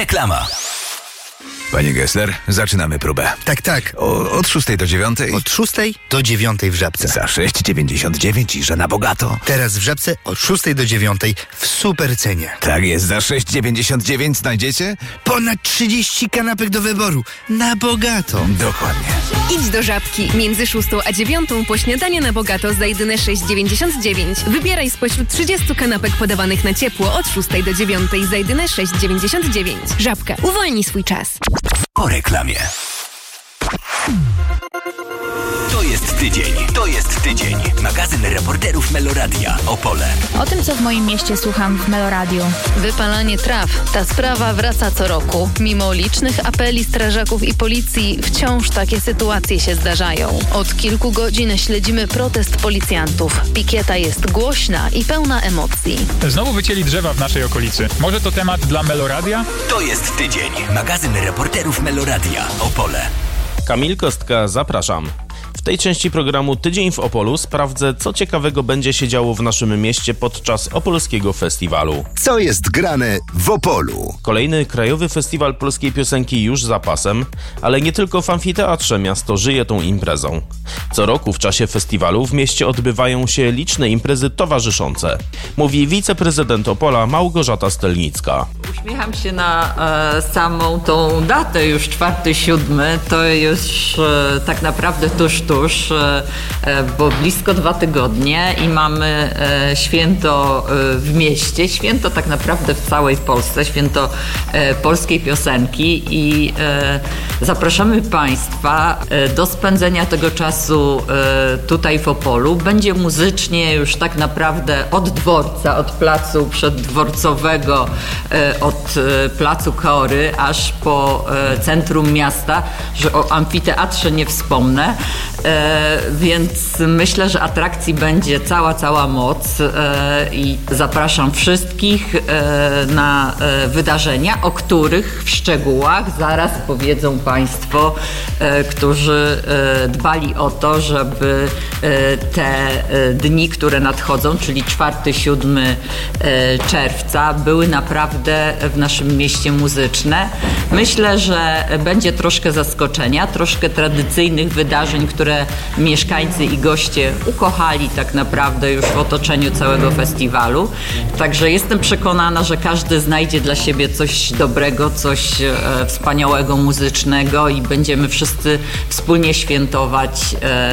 Reklama. Panie Gessler, zaczynamy próbę. Tak. Od 6 do 9. Od 6 do 9 w Żabce. Za 6,99 i że na bogato. Teraz w Żabce od 6 do 9 w super cenie. Tak jest, za 6,99 znajdziecie? Ponad 30 kanapek do wyboru. Na bogato. Dokładnie. Idź do Żabki. Między 6 a 9 po śniadanie na bogato za jedyne 6,99. Wybieraj spośród 30 kanapek podawanych na ciepło od 6 do 9 za jedyne 6,99. Żabka. Uwolnij swój czas. Po reklamie. To jest tydzień. Magazyn reporterów Meloradia. Opole. O tym, co w moim mieście słucham w Meloradiu. Wypalanie traw. Ta sprawa wraca co roku. Mimo licznych apeli strażaków i policji, wciąż takie sytuacje się zdarzają. Od kilku godzin śledzimy protest policjantów. Pikieta jest głośna i pełna emocji. Znowu wycięli drzewa w naszej okolicy. Może to temat dla Meloradia? To jest tydzień. Magazyn reporterów Meloradia. Opole. Kamil Kostka, zapraszam. W tej części programu Tydzień w Opolu sprawdzę, co ciekawego będzie się działo w naszym mieście podczas Opolskiego Festiwalu. Co jest grane w Opolu? Kolejny krajowy festiwal polskiej piosenki już za pasem, ale nie tylko w amfiteatrze miasto żyje tą imprezą. Co roku w czasie festiwalu w mieście odbywają się liczne imprezy towarzyszące. Mówi wiceprezydent Opola Małgorzata Stelnicka. Uśmiecham się na samą tą datę, już 4-7, to już tak naprawdę tuż, bo blisko 2 tygodnie i mamy święto w mieście, święto tak naprawdę w całej Polsce, święto polskiej piosenki i zapraszamy Państwa do spędzenia tego czasu tutaj w Opolu. Będzie muzycznie już tak naprawdę od dworca, od placu przeddworcowego, od placu Kory aż po centrum miasta, że o amfiteatrze nie wspomnę. Więc myślę, że atrakcji będzie cała moc i zapraszam wszystkich na wydarzenia, o których w szczegółach zaraz powiedzą Państwo, którzy dbali o to, żeby te dni, które nadchodzą, czyli 4-7 czerwca, były naprawdę w naszym mieście muzyczne. Myślę, że będzie troszkę zaskoczenia, troszkę tradycyjnych wydarzeń, które mieszkańcy i goście ukochali tak naprawdę już w otoczeniu całego festiwalu. Także jestem przekonana, że każdy znajdzie dla siebie coś dobrego, coś wspaniałego, muzycznego i będziemy wszyscy wspólnie świętować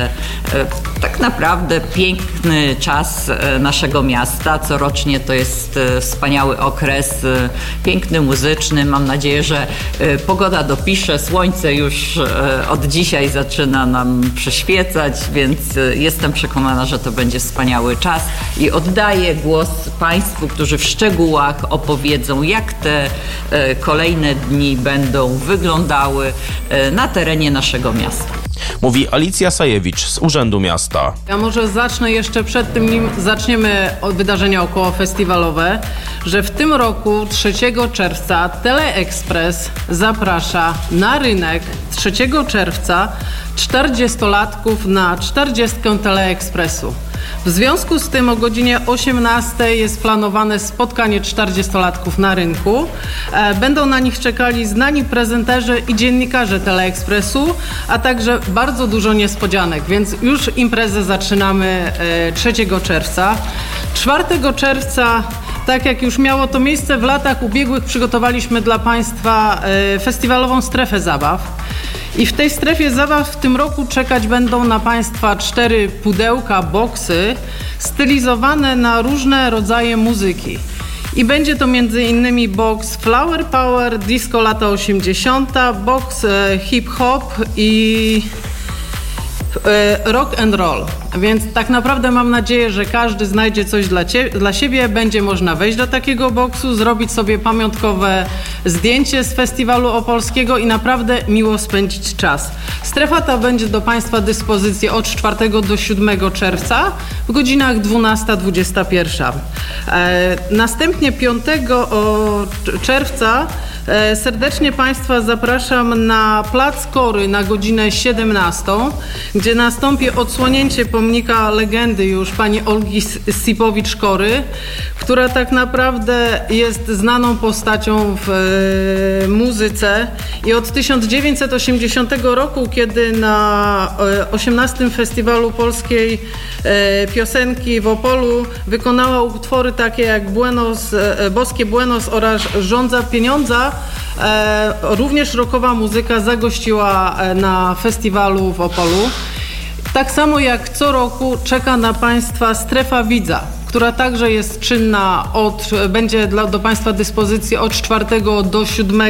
tak naprawdę piękny czas naszego miasta. Corocznie to jest wspaniały okres, piękny, muzyczny. Mam nadzieję, że pogoda dopisze, słońce już od dzisiaj zaczyna nam przyświecać, więc jestem przekonana, że to będzie wspaniały czas i oddaję głos Państwu, którzy w szczegółach opowiedzą, jak te kolejne dni będą wyglądały na terenie naszego miasta. Mówi Alicja Sajewicz z Urzędu Miasta. Ja może zacznę jeszcze przed tym, nim zaczniemy od wydarzenia okołofestiwalowe, że w tym roku 3 czerwca Teleexpress zaprasza na rynek 3 czerwca 40-latków na 40 Teleexpressu. W związku z tym o godzinie 18 jest planowane spotkanie 40-latków na rynku. Będą na nich czekali znani prezenterzy i dziennikarze Teleexpressu, a także bardzo dużo niespodzianek, więc już imprezę zaczynamy 3 czerwca. 4 czerwca, tak jak już miało to miejsce w latach ubiegłych, przygotowaliśmy dla Państwa festiwalową strefę zabaw. I w tej strefie zabaw w tym roku czekać będą na Państwa 4 pudełka, boksy stylizowane na różne rodzaje muzyki. I będzie to m.in. boks Flower Power, disco lata 80., boks hip-hop i rock and roll. Więc tak naprawdę mam nadzieję, że każdy znajdzie coś dla siebie. Będzie można wejść do takiego boksu, zrobić sobie pamiątkowe zdjęcie z festiwalu opolskiego i naprawdę miło spędzić czas. Strefa ta będzie do Państwa dyspozycji od 4 do 7 czerwca w godzinach 12-21. Następnie 5 czerwca Serdecznie Państwa zapraszam na Plac Kory na godzinę 17, gdzie nastąpi odsłonięcie pomnika legendy już pani Olgi Sipowicz-Kory, która tak naprawdę jest znaną postacią w muzyce i od 1980 roku, kiedy na 18. Festiwalu Polskiej Piosenki w Opolu wykonała utwory takie jak Boskie Buenos oraz Żądza Pieniądza, również rockowa muzyka zagościła na festiwalu w Opolu. Tak samo jak co roku czeka na Państwa Strefa Widza, która także jest czynna, będzie do Państwa dyspozycji od 4 do 7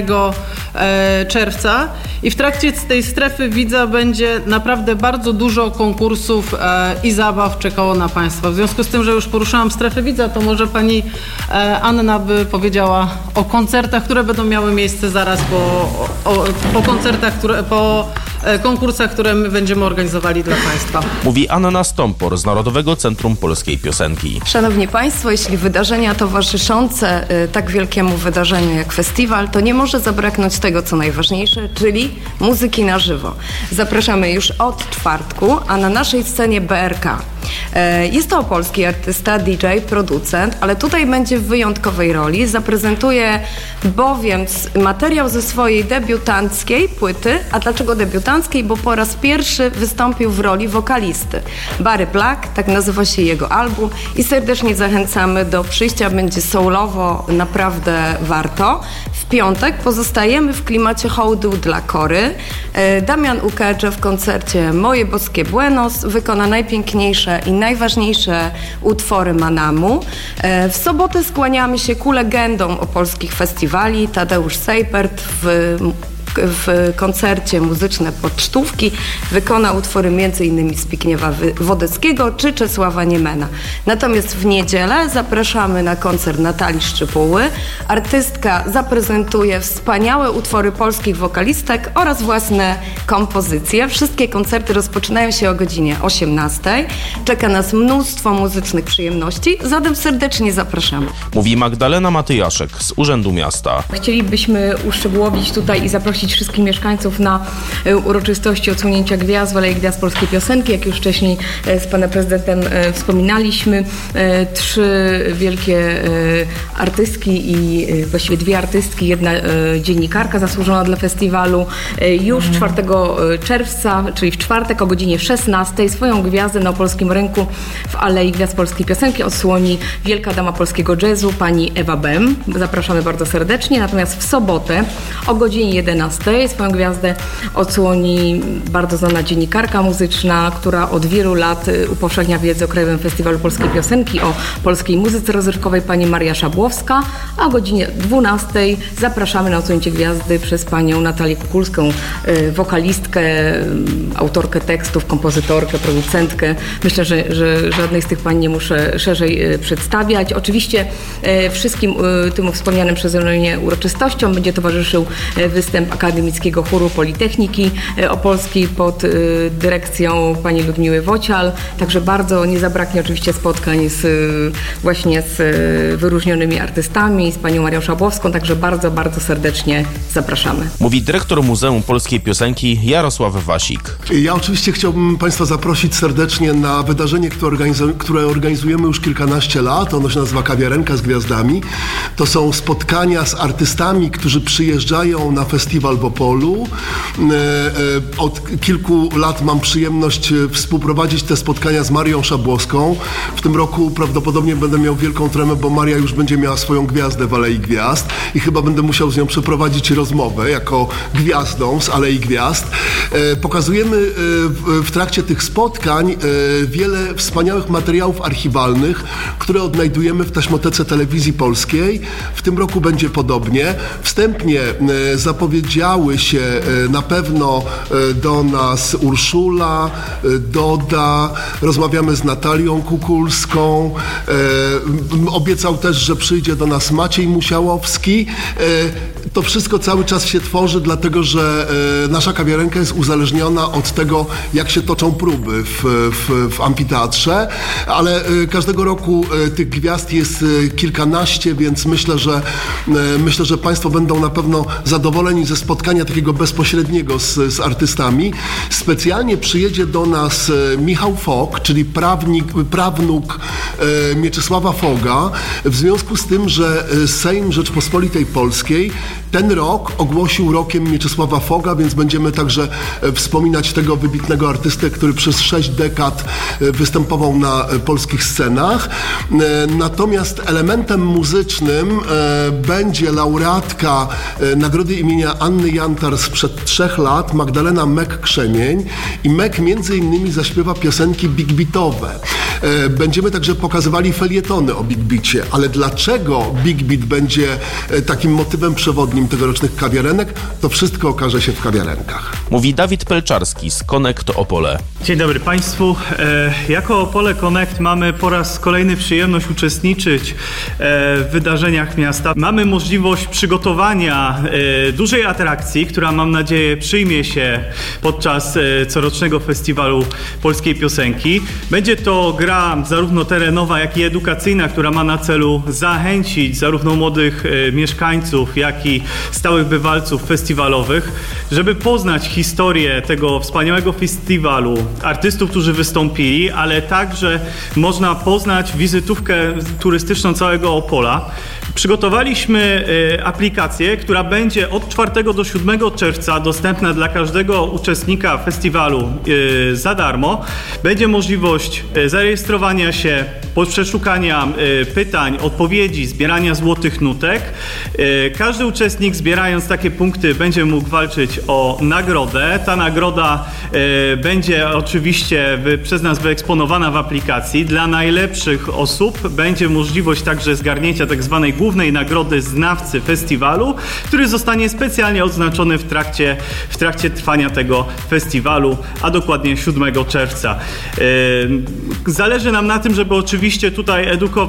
czerwca i w trakcie tej strefy widza będzie naprawdę bardzo dużo konkursów i zabaw czekało na Państwa. W związku z tym, że już poruszałam strefę widza, to może Pani Anna by powiedziała o koncertach, które będą miały miejsce zaraz po koncertach, po konkursach, które my będziemy organizowali dla Państwa. Mówi Anna Stompor z Narodowego Centrum Polskiej Piosenki. Szanowni Państwo, jeśli wydarzenia towarzyszące tak wielkiemu wydarzeniu jak festiwal, to nie może zabraknąć tego, co najważniejsze, czyli muzyki na żywo. Zapraszamy już od czwartku, a na naszej scenie BRK. Jest to polski artysta, DJ, producent, ale tutaj będzie w wyjątkowej roli. Zaprezentuje bowiem materiał ze swojej debiutanckiej płyty. A dlaczego debiutanckiej? Bo po raz pierwszy wystąpił w roli wokalisty. Barry Black, tak nazywa się jego album i serdecznie zachęcamy do przyjścia. Będzie soulowo, naprawdę warto. W piątek pozostajemy w klimacie hołdu dla Kory. Damian Ukacze w koncercie Moje Boskie Buenos wykona najpiękniejsze i najważniejsze utwory Manamu. W sobotę skłaniamy się ku legendom opolskich festiwali. Tadeusz Sejpert w koncercie Muzyczne Pocztówki wykona utwory m.in. Zbigniewa Wodeckiego czy Czesława Niemena. Natomiast w niedzielę zapraszamy na koncert Natalii Szczypuły. Artystka zaprezentuje wspaniałe utwory polskich wokalistek oraz własne kompozycje. Wszystkie koncerty rozpoczynają się o godzinie 18. Czeka nas mnóstwo muzycznych przyjemności, zatem serdecznie zapraszamy. Mówi Magdalena Matyjaszek z Urzędu Miasta. Chcielibyśmy uszczegółowić tutaj i zaprosić wszystkich mieszkańców na uroczystości odsłonięcia gwiazd w Alei Gwiazd Polskiej Piosenki. Jak już wcześniej z panem prezydentem wspominaliśmy, 3 wielkie artystki i właściwie 2 artystki, jedna dziennikarka zasłużona dla festiwalu. Już 4 czerwca, czyli w czwartek o godzinie 16 swoją gwiazdę na opolskim rynku w Alei Gwiazd Polskiej Piosenki odsłoni wielka dama polskiego jazzu, pani Ewa Bem. Zapraszamy bardzo serdecznie. Natomiast w sobotę o godzinie 11 swoją gwiazdę odsłoni bardzo znana dziennikarka muzyczna, która od wielu lat upowszechnia wiedzę o Krajowym Festiwalu Polskiej Piosenki, o polskiej muzyce rozrywkowej, pani Maria Szabłowska, a o godzinie 12 zapraszamy na odsłonięcie gwiazdy przez panią Natalię Kukulską, wokalistkę, autorkę tekstów, kompozytorkę, producentkę. Myślę, że żadnej z tych pań nie muszę szerzej przedstawiać. Oczywiście wszystkim tym wspomnianym przeze mnie uroczystościom będzie towarzyszył występ Akademickiego Chóru Politechniki Opolskiej pod dyrekcją pani Ludmiły Wocial. Także bardzo nie zabraknie oczywiście spotkań właśnie z wyróżnionymi artystami, z panią Marią Szabłowską, także bardzo, bardzo serdecznie zapraszamy. Mówi dyrektor Muzeum Polskiej Piosenki Jarosław Wasik. Ja oczywiście chciałbym Państwa zaprosić serdecznie na wydarzenie, które organizujemy już kilkanaście lat. Ono się nazywa Kawiarenka z Gwiazdami. To są spotkania z artystami, którzy przyjeżdżają na festiwal w Opolu. Od kilku lat mam przyjemność współprowadzić te spotkania z Marią Szabłowską. W tym roku prawdopodobnie będę miał wielką tremę, bo Maria już będzie miała swoją gwiazdę w Alei Gwiazd i chyba będę musiał z nią przeprowadzić rozmowę jako gwiazdą z Alei Gwiazd. Pokazujemy w trakcie tych spotkań wiele wspaniałych materiałów archiwalnych, które odnajdujemy w taśmotece Telewizji Polskiej. W tym roku będzie podobnie. Wstępnie zapowiedziały się na pewno do nas Urszula, Doda, rozmawiamy z Natalią Kukulską, obiecał też, że przyjdzie do nas Maciej Musiałowski. To wszystko cały czas się tworzy, dlatego że nasza kawiarenka jest uzależniona od tego, jak się toczą próby w amfiteatrze, ale każdego roku tych gwiazd jest kilkanaście, więc myślę, że Państwo będą na pewno zadowoleni ze spotkania takiego bezpośredniego z artystami. Specjalnie przyjedzie do nas Michał Fog, czyli prawnuk Mieczysława Foga, w związku z tym, że Sejm Rzeczpospolitej Polskiej ten rok ogłosił rokiem Mieczysława Foga, więc będziemy także wspominać tego wybitnego artystę, który przez 6 dekad występował na polskich scenach. Natomiast elementem muzycznym będzie laureatka nagrody imienia Anny Jantar sprzed 3 lat, Magdalena Mek-Krzemień, i Mek między innymi zaśpiewa piosenki big beatowe. Będziemy także pokazywali felietony o big beacie, ale dlaczego big beat będzie takim motywem przewodnim tegorocznych kawiarenek, to wszystko okaże się w kawiarenkach. Mówi Dawid Pelczarski z Connect Opole. Dzień dobry Państwu. Jako Opole Connect mamy po raz kolejny przyjemność uczestniczyć w wydarzeniach miasta. Mamy możliwość przygotowania dużej atrakcji, która mam nadzieję przyjmie się podczas corocznego festiwalu polskiej piosenki. Będzie to gra zarówno terenowa, jak i edukacyjna, która ma na celu zachęcić zarówno młodych mieszkańców, jak i stałych bywalców festiwalowych, żeby poznać historię tego wspaniałego festiwalu, artystów, którzy wystąpili, ale także można poznać wizytówkę turystyczną całego Opola. Przygotowaliśmy aplikację, która będzie od 4 do 7 czerwca dostępna dla każdego uczestnika festiwalu za darmo. Będzie możliwość zarejestrowania się, przeszukania pytań, odpowiedzi, zbierania złotych nutek. Każdy uczestnik, zbierając takie punkty, będzie mógł walczyć o nagrodę. Ta nagroda będzie oczywiście przez nas wyeksponowana w aplikacji. Dla najlepszych osób będzie możliwość także zgarnięcia tak zwanej głównej nagrody znawcy festiwalu, który zostanie specjalnie odznaczony w trakcie trwania tego festiwalu, a dokładnie 7 czerwca. Zależy nam na tym, żeby oczywiście tutaj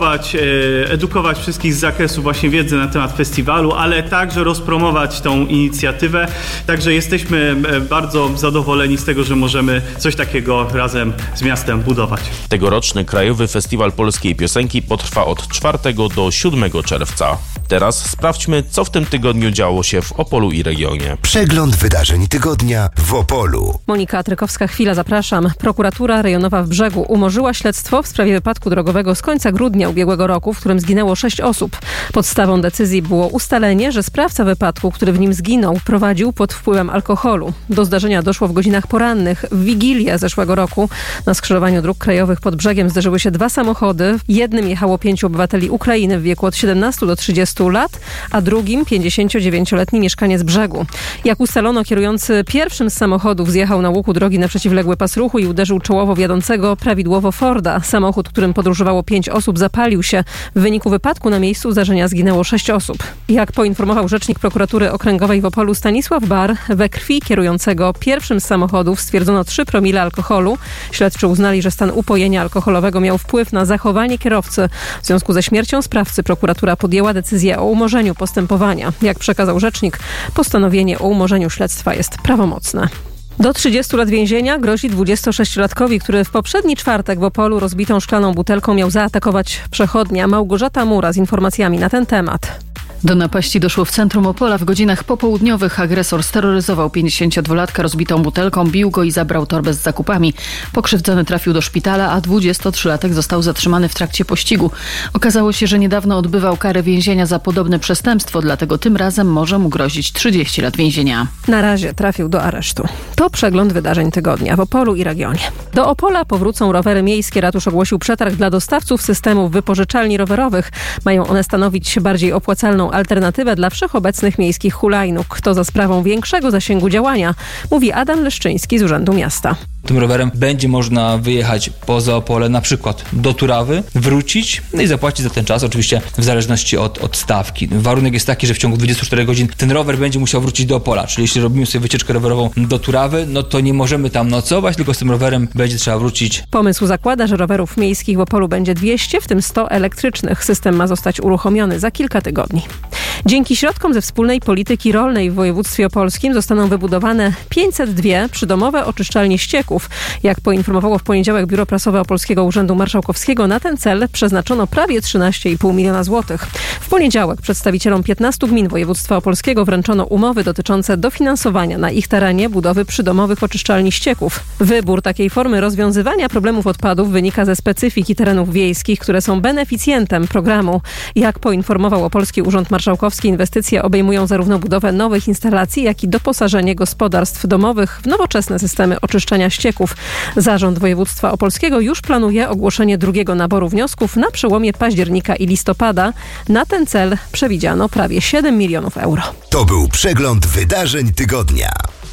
edukować wszystkich z zakresu właśnie wiedzy na temat festiwalu, ale także rozpromować tą inicjatywę. Także jesteśmy bardzo zadowoleni z tego, że możemy coś takiego razem z miastem budować. Tegoroczny Krajowy Festiwal Polskiej Piosenki potrwa od 4 do 7 czerwca. Teraz sprawdźmy, co w tym tygodniu działo się w Opolu i regionie. Przegląd wydarzeń tygodnia w Opolu. Monika Trykowska-Chwila, zapraszam. Prokuratura rejonowa w Brzegu umorzyła śledztwo w sprawie wypadku drogowego z końca grudnia ubiegłego roku, w którym zginęło 6 osób. Podstawą decyzji było ustalenie, że sprawca wypadku, który w nim zginął, prowadził pod wpływem alkoholu. Do zdarzenia doszło w godzinach porannych. W Wigilię zeszłego roku na skrzyżowaniu dróg krajowych pod Brzegiem zderzyły się 2 samochody. W jednym jechało 5 obywateli Ukrainy w wieku od 17 do 30 lat, a drugim 59-letni mieszkaniec Brzegu. Jak ustalono, kierujący pierwszym z samochodów zjechał na łuku drogi na przeciwległy pas ruchu i uderzył czołowo w jadącego prawidłowo Forda. Samochód, którym podróżowało 5 osób, zapalił się. W wyniku wypadku na miejscu zdarzenia zginęło 6 osób. Jak poinformował rzecznik prokuratury okręgowej w Opolu Stanisław Bar, we krwi kierującego pierwszym z samochodów stwierdzono 3 promile alkoholu. Śledczy uznali, że stan upojenia alkoholowego miał wpływ na zachowanie kierowcy. W związku ze śmiercią sprawcy prokuratura podjęła decyzję o umorzeniu postępowania. Jak przekazał rzecznik, postanowienie o umorzeniu śledztwa jest prawomocne. Do 30 lat więzienia grozi 26-latkowi, który w poprzedni czwartek w Opolu rozbitą szklaną butelką miał zaatakować przechodnia. Małgorzata Mura z informacjami na ten temat. Do napaści doszło w centrum Opola. W godzinach popołudniowych agresor steroryzował 52-latka rozbitą butelką, bił go i zabrał torbę z zakupami. Pokrzywdzony trafił do szpitala, a 23-latek został zatrzymany w trakcie pościgu. Okazało się, że niedawno odbywał karę więzienia za podobne przestępstwo, dlatego tym razem może mu grozić 30 lat więzienia. Na razie trafił do aresztu. To przegląd wydarzeń tygodnia w Opolu i regionie. Do Opola powrócą rowery miejskie. Ratusz ogłosił przetarg dla dostawców systemów wypożyczalni rowerowych. Mają one stanowić bardziej opłacalną alternatywę dla wszechobecnych miejskich hulajnóg. To za sprawą większego zasięgu działania, mówi Adam Leszczyński z Urzędu Miasta. Tym rowerem będzie można wyjechać poza Opole, na przykład do Turawy, wrócić, no i zapłacić za ten czas, oczywiście w zależności od stawki. Warunek jest taki, że w ciągu 24 godzin ten rower będzie musiał wrócić do Opola, czyli jeśli robimy sobie wycieczkę rowerową do Turawy, no to nie możemy tam nocować, tylko z tym rowerem będzie trzeba wrócić. Pomysł zakłada, że rowerów miejskich w Opolu będzie 200, w tym 100 elektrycznych. System ma zostać uruchomiony za kilka tygodni. Dzięki środkom ze wspólnej polityki rolnej w województwie opolskim zostaną wybudowane 502 przydomowe oczyszczalnie ścieków. Jak poinformowało w poniedziałek Biuro Prasowe Opolskiego Urzędu Marszałkowskiego, na ten cel przeznaczono prawie 13,5 miliona złotych. W poniedziałek przedstawicielom 15 gmin województwa opolskiego wręczono umowy dotyczące dofinansowania na ich terenie budowy przydomowych oczyszczalni ścieków. Wybór takiej formy rozwiązywania problemów odpadów wynika ze specyfiki terenów wiejskich, które są beneficjentem programu. Jak poinformował Opolski Urząd Marszałkowski, inwestycje obejmują zarówno budowę nowych instalacji, jak i doposażenie gospodarstw domowych w nowoczesne systemy oczyszczania ścieków. Zarząd Województwa Opolskiego już planuje ogłoszenie drugiego naboru wniosków na przełomie października i listopada. Na ten cel przewidziano prawie 7 milionów euro. To był przegląd wydarzeń tygodnia.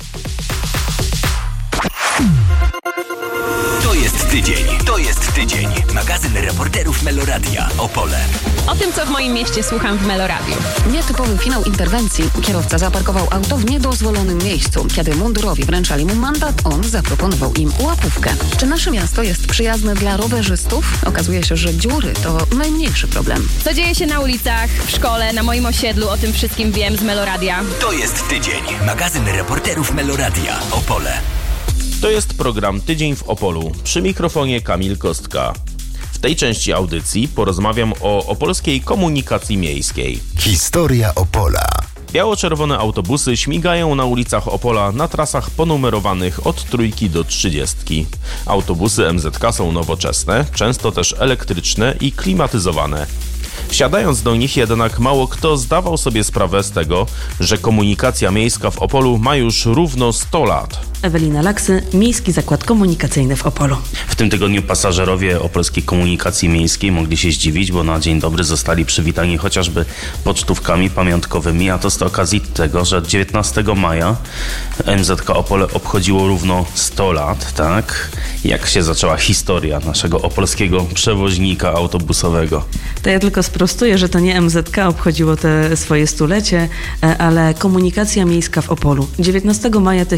To jest tydzień. Magazyn reporterów Meloradia. Opole. O tym, co w moim mieście słucham w Meloradiu. Nietypowy finał interwencji. Kierowca zaparkował auto w niedozwolonym miejscu. Kiedy mundurowi wręczali mu mandat, on zaproponował im łapówkę. Czy nasze miasto jest przyjazne dla rowerzystów? Okazuje się, że dziury to najmniejszy problem. Co dzieje się na ulicach, w szkole, na moim osiedlu, o tym wszystkim wiem z Meloradia. To jest tydzień. Magazyn reporterów Meloradia. Opole. To jest program Tydzień w Opolu. Przy mikrofonie Kamil Kostka. W tej części audycji porozmawiam o opolskiej komunikacji miejskiej. Historia Opola. Biało-czerwone autobusy śmigają na ulicach Opola na trasach ponumerowanych od 3 do 30. Autobusy MZK są nowoczesne, często też elektryczne i klimatyzowane. Wsiadając do nich jednak mało kto zdawał sobie sprawę z tego, że komunikacja miejska w Opolu ma już równo 100 lat. Ewelina Laksy, Miejski Zakład Komunikacyjny w Opolu. W tym tygodniu pasażerowie opolskiej komunikacji miejskiej mogli się zdziwić, bo na dzień dobry zostali przywitani chociażby pocztówkami pamiątkowymi, a to z okazji tego, że 19 maja MZK Opole obchodziło równo 100 lat, tak? Jak się zaczęła historia naszego opolskiego przewoźnika autobusowego? To ja tylko sprostuję, że to nie MZK obchodziło te swoje stulecie, ale komunikacja miejska w Opolu. 19 maja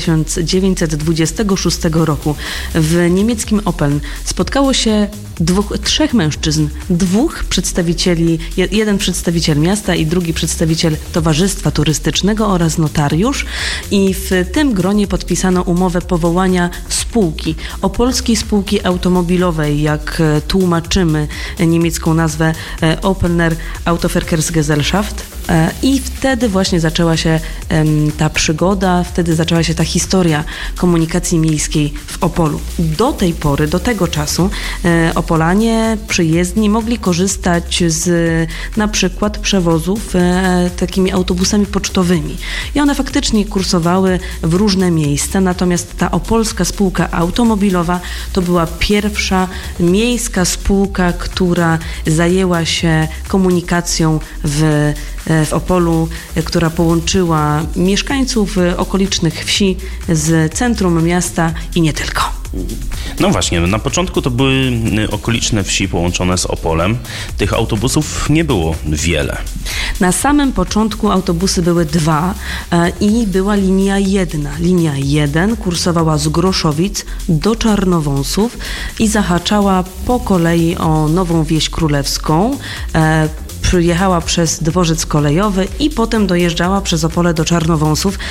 1926 roku w niemieckim Opeln spotkało się trzech mężczyzn, dwóch przedstawicieli, jeden przedstawiciel miasta i drugi przedstawiciel towarzystwa turystycznego oraz notariusz, i w tym gronie podpisano umowę powołania spółki, Opolskiej Spółki Automobilowej, jak tłumaczymy niemiecką nazwę Opelner Autoverkehrsgesellschaft. I wtedy właśnie zaczęła się ta przygoda, wtedy zaczęła się ta historia komunikacji miejskiej w Opolu. Do tej pory, do tego czasu Opolanie przyjezdni mogli korzystać z na przykład przewozów takimi autobusami pocztowymi. I one faktycznie kursowały w różne miejsca, natomiast ta Opolska Spółka Automobilowa to była pierwsza miejska spółka, która zajęła się komunikacją w Opolu, która połączyła mieszkańców okolicznych wsi z centrum miasta i nie tylko. No właśnie, na początku to były okoliczne wsi połączone z Opolem. Tych autobusów nie było wiele. Na samym początku autobusy były dwa i była linia 1. Linia 1 kursowała z Groszowic do Czarnowąsów i zahaczała po kolei o Nową Wieś Królewską. Przyjechała przez dworzec kolejowy i potem dojeżdżała przez Opole do Czarnowąsów.